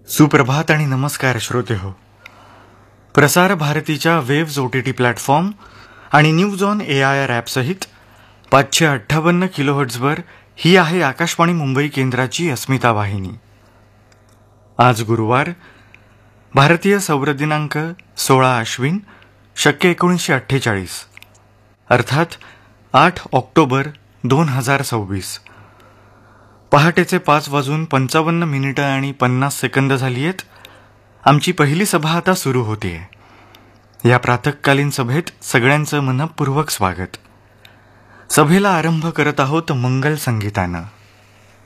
सुप्रभात आणि नमस्कार श्रोते हो. प्रसार भारतीच्या वेव्ज OTT प्लॅटफॉर्म आणि न्यूज ऑन AIR ॲपसहित 558 किलोहर्ट्झवर ही आहे आकाशवाणी मुंबई केंद्राची अस्मिता वाहिनी. आज गुरुवार, भारतीय सौर दिनांक 16 आश्विन शके 1948 अर्थात 8 ऑक्टोबर 2026. पहाटेचे 5:55 आणि 50 सेकंद झाली आहेत. आमची पहिली सभा आता सुरू होतीये. या प्रातःकालीन सभेत सगळ्यांचं मनपूर्वक स्वागत. सभेला आरंभ करत आहोत मंगल संगीतानं.